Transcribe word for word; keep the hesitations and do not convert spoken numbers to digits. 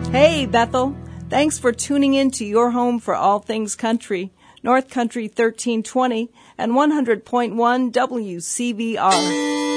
Hey, Bethel. Thanks for tuning in to your home for all things country, North Country thirteen twenty and one hundred point one W C V R.